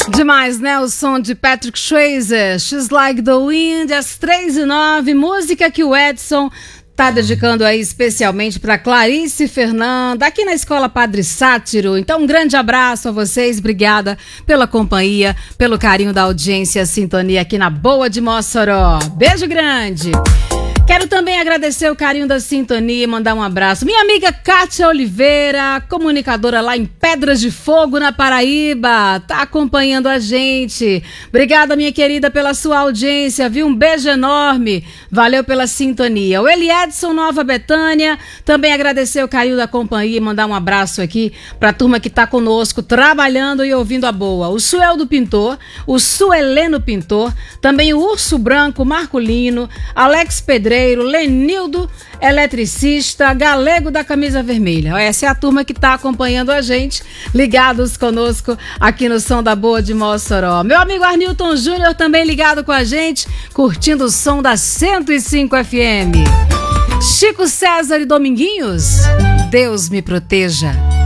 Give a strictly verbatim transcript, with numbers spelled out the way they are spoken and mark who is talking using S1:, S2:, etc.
S1: Demais, né? O som de Patrick Swayze, She's Like the Wind, às três e nove, música que o Edson tá dedicando aí especialmente para Clarice Fernanda, aqui na Escola Padre Sátiro. Então, um grande abraço a vocês, obrigada pela companhia, pelo carinho da audiência, sintonia aqui na Boa de Mossoró. Beijo grande! Quero também agradecer o carinho da sintonia e mandar um abraço. Minha amiga Kátia Oliveira, comunicadora lá em Pedras de Fogo, na Paraíba, tá acompanhando a gente. Obrigada, minha querida, pela sua audiência, viu? Um beijo enorme. Valeu pela sintonia. O Eliedson Nova Betânia, também agradecer o carinho da companhia e mandar um abraço aqui pra turma que tá conosco, trabalhando e ouvindo a boa. O Sueldo Pintor, o Sueleno Pintor, também o Urso Branco, Marculino, Alex Pedreiro, Lenildo, eletricista, Galego da Camisa Vermelha. Essa é a turma que está acompanhando a gente, ligados conosco aqui no Som da Boa de Mossoró. Meu amigo Arnilton Júnior também ligado com a gente, curtindo o som da cento e cinco F M. Chico César e Dominguinhos, Deus me proteja.